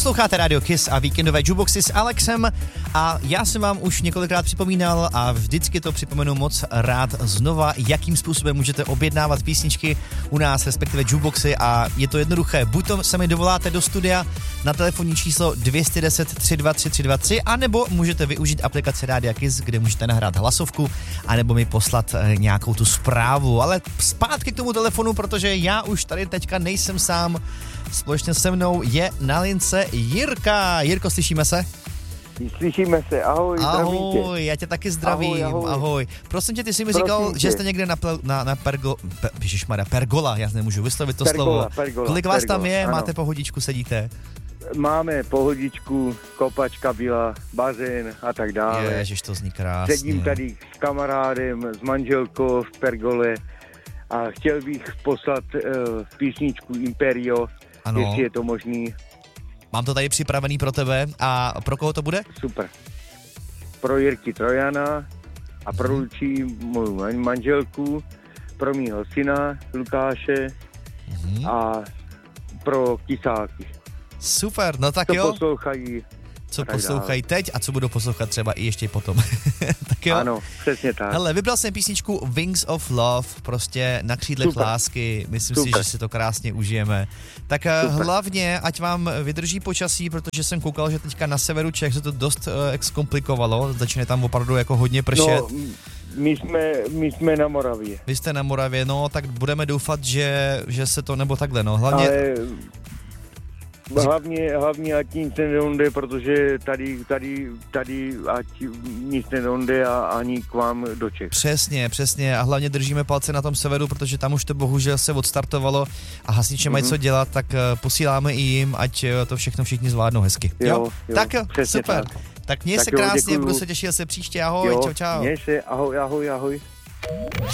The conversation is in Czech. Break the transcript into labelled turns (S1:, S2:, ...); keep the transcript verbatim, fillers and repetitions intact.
S1: Posloucháte Radio Kiss a víkendové jukeboxy s Alexem a já jsem vám už několikrát připomínal a vždycky to připomenu moc rád znova, jakým způsobem můžete objednávat písničky u nás, respektive jukeboxy, a je to jednoduché. Buď to se mi dovoláte do studia na telefonní číslo dvě deset tři dva tři tři dva tři, anebo můžete využít aplikaci Radio Kiss, kde můžete nahrát hlasovku, anebo mi poslat e, nějakou tu zprávu. Ale zpátky k tomu telefonu, protože já už tady teďka nejsem sám. Společně se mnou je na lince Jirka. Jirko, slyšíme se?
S2: Slyšíme se, ahoj, zdravím tě.
S1: Ahoj, já tě taky zdravím, ahoj. ahoj. ahoj. Prosím tě, ty jsi mi
S2: Prosím
S1: říkal,
S2: tě.
S1: že jste někde na, na, na pergo, per, Ježišmarja, pergola, já nemůžu vyslovit to
S2: Pergola,
S1: slovo.
S2: pergola,
S1: Kolik vás
S2: pergola,
S1: tam je,
S2: ano.
S1: máte pohodičku, sedíte?
S2: Máme pohodičku, kopačka byla, bazén a tak dále.
S1: Ježiš, to zní krásně.
S2: Sedím tady s kamarádem, s manželkou v pergole a chtěl bych poslat uh, písničku Imperio,
S1: Ano.
S2: jestli je to možný.
S1: Mám to tady připravený pro tebe a pro koho to bude?
S2: Super. Pro Jirky Trojana a pro Lučí, mou manželku, pro mýho syna Lukáše
S1: Mhm.
S2: a pro kysáky.
S1: Super, no tak
S2: To
S1: jo.
S2: poslouchají.
S1: Co
S2: tak
S1: poslouchají teď a co budou poslouchat třeba i ještě potom. Tak jo.
S2: Ano, přesně tak.
S1: Hele, vybral jsem písničku Wings of Love, prostě na křídlech
S2: Super.
S1: lásky, myslím
S2: Super.
S1: si, že si to krásně užijeme. Tak Super.
S2: Super.
S1: hlavně, ať vám vydrží počasí, protože jsem koukal, že teďka na severu Čech se to dost uh, zkomplikovalo, začne tam opravdu jako hodně pršet.
S2: No, my jsme, my jsme na Moravě.
S1: Vy jste na Moravě, no, tak budeme doufat, že, že se to, nebo takhle, no, hlavně...
S2: Ale hlavně, hlavně ať nic nedonde, protože tady, tady, tady ať nic nedonde a ani k vám do Čech.
S1: Přesně, přesně a hlavně držíme palce na tom severu, protože tam už to bohužel se odstartovalo a hasiči mm-hmm. mají co dělat, tak uh, posíláme i jim, ať uh, to všechno všichni zvládnou hezky.
S2: Jo,
S1: Jo,
S2: jo,
S1: tak jo,
S2: přesně
S1: super.
S2: tak.
S1: Tak měj
S2: Tak
S1: se
S2: jo,
S1: krásně,
S2: děkuju.
S1: budu se těšit se příště, ahoj,
S2: Jo,
S1: čau čau.
S2: měj se, ahoj, ahoj, ahoj.